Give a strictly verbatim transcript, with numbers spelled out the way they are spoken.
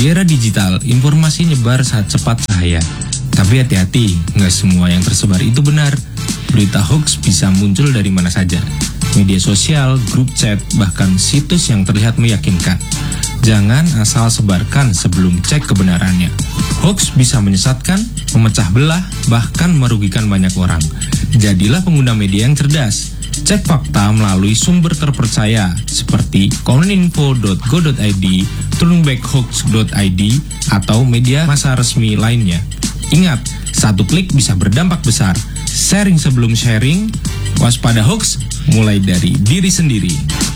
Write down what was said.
Di era digital, informasi nyebar saat cepat cahaya. Tapi hati-hati, nggak semua yang tersebar itu benar. Berita hoax bisa muncul dari mana saja. Media sosial, grup chat, bahkan situs yang terlihat meyakinkan. Jangan asal sebarkan sebelum cek kebenarannya. Hoax bisa menyesatkan, memecah belah, bahkan merugikan banyak orang. Jadilah pengguna media yang cerdas. Cek fakta melalui sumber terpercaya seperti koninfo dot go dot i d, turnbackhoax dot i d, atau media massa resmi lainnya. Ingat, satu klik bisa berdampak besar. Sharing sebelum sharing, waspada hoax mulai dari diri sendiri.